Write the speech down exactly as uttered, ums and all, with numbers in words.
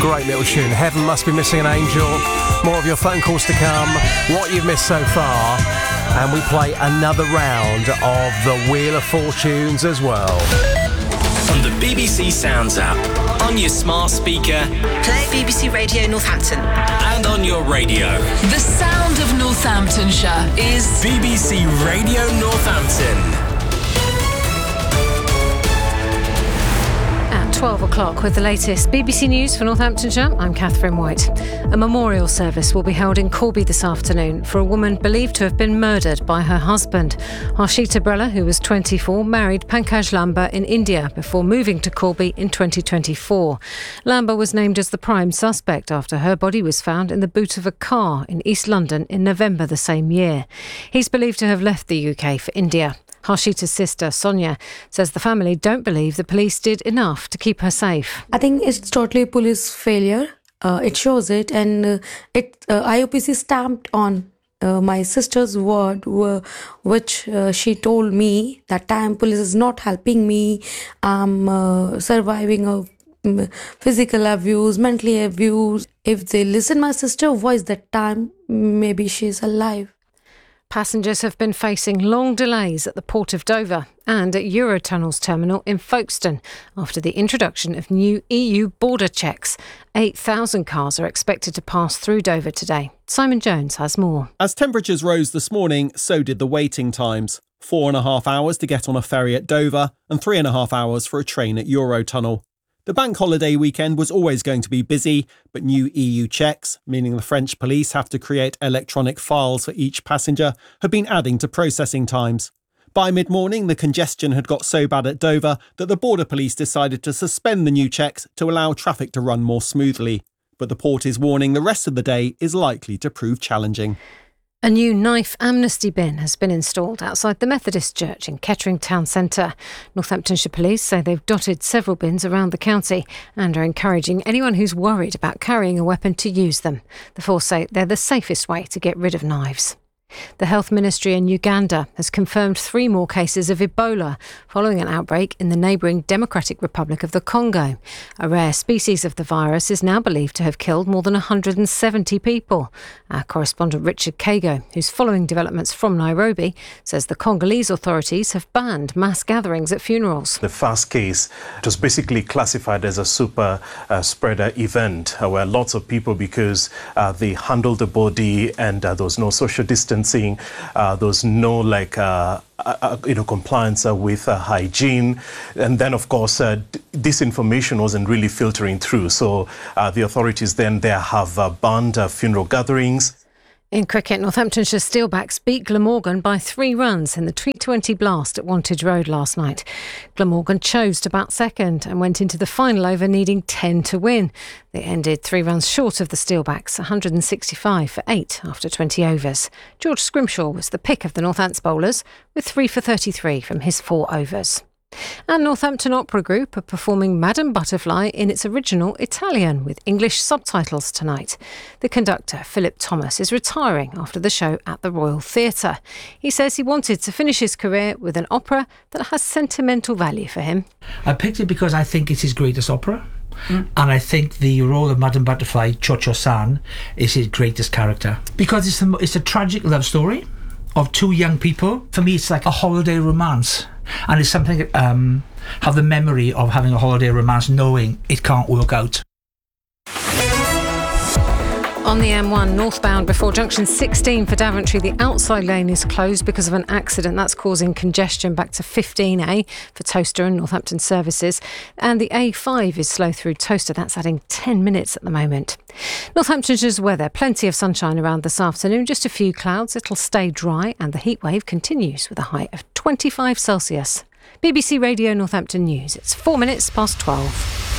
Great little tune. Heaven Must Be Missing an Angel. More of your phone calls to come. What you've missed so far. And we play another round of the Wheel of Fortunes as well. On the B B C Sounds app, on your smart speaker, play B B C Radio Northampton, and on your radio. The sound of Northamptonshire is B B C Radio Northampton. twelve o'clock with the latest B B C News for Northamptonshire. I'm Catherine White. A memorial service will be held in Corby this afternoon for a woman believed to have been murdered by her husband. Harshita Brella, who was twenty-four, married Pankaj Lamba in India before moving to Corby in twenty twenty-four. Lamba was named as the prime suspect after her body was found in the boot of a car in East London in November the same year. He's believed to have left the U K for India. Harshita's sister, Sonia, says the family don't believe the police did enough to keep her safe. I think it's totally police failure. Uh, it shows it, and uh, it uh, I O P C stamped on uh, my sister's word, uh, which uh, she told me that time police is not helping me. I'm uh, surviving a um, physical abuse, mentally abuse. If they listen my sister's voice that time, maybe she's alive. Passengers have been facing long delays at the Port of Dover and at Eurotunnel's terminal in Folkestone after the introduction of new E U border checks. eight thousand cars are expected to pass through Dover today. Simon Jones has more. As temperatures rose this morning, so did the waiting times. Four and a half hours to get on a ferry at Dover and three and a half hours for a train at Eurotunnel. The bank holiday weekend was always going to be busy, but new E U checks, meaning the French police have to create electronic files for each passenger, have been adding to processing times. By mid-morning, the congestion had got so bad at Dover that the border police decided to suspend the new checks to allow traffic to run more smoothly. But the port is warning the rest of the day is likely to prove challenging. A new knife amnesty bin has been installed outside the Methodist Church in Kettering Town Centre. Northamptonshire Police say they've dotted several bins around the county and are encouraging anyone who's worried about carrying a weapon to use them. The force say they're the safest way to get rid of knives. The Health Ministry in Uganda has confirmed three more cases of Ebola following an outbreak in the neighbouring Democratic Republic of the Congo. A rare species of the virus is now believed to have killed more than one hundred seventy people. Our correspondent Richard Kago, who's following developments from Nairobi, says the Congolese authorities have banned mass gatherings at funerals. The first case was basically classified as a super uh, spreader event uh, where lots of people, because uh, they handled the body and uh, there was no social distance. Uh, there was no like uh, uh, you know compliance uh, with uh, hygiene, and then of course uh, d- this information wasn't really filtering through. So uh, the authorities then there have uh, banned uh, funeral gatherings. In cricket, Northamptonshire Steelbacks beat Glamorgan by three runs in the T twenty Blast at Wantage Road last night. Glamorgan chose to bat second and went into the final over needing ten to win. They ended three runs short of the Steelbacks, one hundred sixty-five for eight after twenty overs. George Scrimshaw was the pick of the Northants bowlers with three for thirty-three from his four overs. And Northampton Opera Group are performing Madame Butterfly in its original Italian with English subtitles tonight. The conductor, Philip Thomas, is retiring after the show at the Royal Theatre. He says he wanted to finish his career with an opera that has sentimental value for him. I picked it because I think it's his greatest opera. Mm. And I think the role of Madame Butterfly, Cho-Cho-san, is his greatest character. Because it's a, it's a tragic love story of two young people. For me, it's like a holiday romance. And it's something that um, have the memory of having a holiday romance knowing it can't work out. On the M one northbound before junction sixteen for Daventry, the outside lane is closed because of an accident. That's causing congestion back to fifteen A for Towcester and Northampton services. And the A five is slow through Towcester. That's adding ten minutes at the moment. Northamptonshire's weather. Plenty of sunshine around this afternoon. Just a few clouds. It'll stay dry and the heat wave continues with a high of twenty-five Celsius. B B C Radio Northampton News. It's four minutes past twelve.